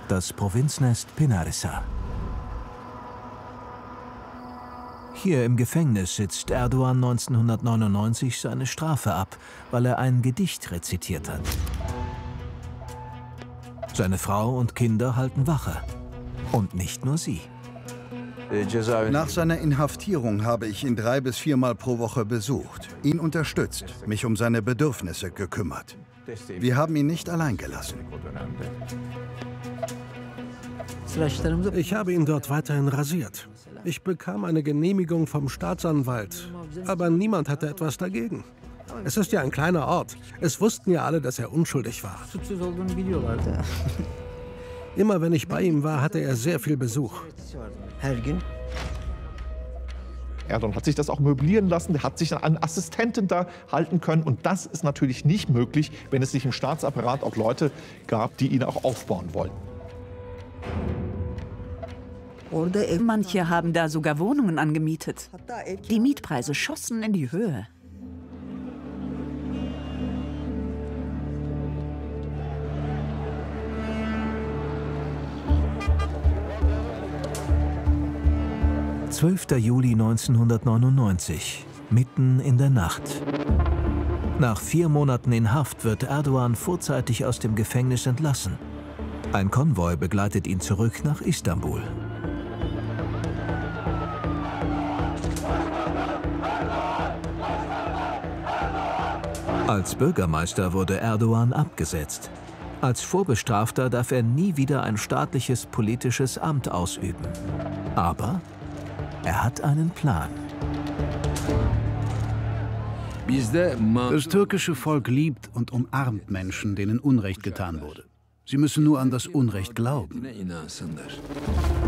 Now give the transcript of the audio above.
das Provinznest Pinarissa. Hier im Gefängnis sitzt Erdoğan 1999 seine Strafe ab, weil er ein Gedicht rezitiert hat. Seine Frau und Kinder halten Wache. Und nicht nur sie. Nach seiner Inhaftierung habe ich ihn 3- bis 4-mal pro Woche besucht, ihn unterstützt, mich um seine Bedürfnisse gekümmert. Wir haben ihn nicht allein gelassen. Ich habe ihn dort weiterhin rasiert. Ich bekam eine Genehmigung vom Staatsanwalt, aber niemand hatte etwas dagegen. Es ist ja ein kleiner Ort. Es wussten ja alle, dass er unschuldig war. Immer wenn ich bei ihm war, hatte er sehr viel Besuch. Erdoğan hat sich das auch möblieren lassen, der hat sich an einen Assistenten da halten können. Und das ist natürlich nicht möglich, wenn es sich im Staatsapparat auch Leute gab, die ihn auch aufbauen wollten. Manche haben da sogar Wohnungen angemietet. Die Mietpreise schossen in die Höhe. »12. Juli 1999, mitten in der Nacht. Nach 4 Monaten in Haft wird Erdoğan vorzeitig aus dem Gefängnis entlassen. Ein Konvoi begleitet ihn zurück nach Istanbul. Als Bürgermeister wurde Erdoğan abgesetzt. Als Vorbestrafter darf er nie wieder ein staatliches politisches Amt ausüben. Aber er hat einen Plan. Das türkische Volk liebt und umarmt Menschen, denen Unrecht getan wurde. Sie müssen nur an das Unrecht glauben.